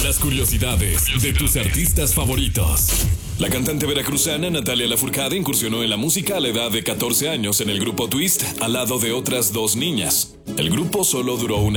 Las curiosidades de tus artistas favoritos. La cantante veracruzana Natalia Lafourcade incursionó en la música a la edad de 14 años en el grupo Twist al lado de otras 2 niñas. El grupo solo duró un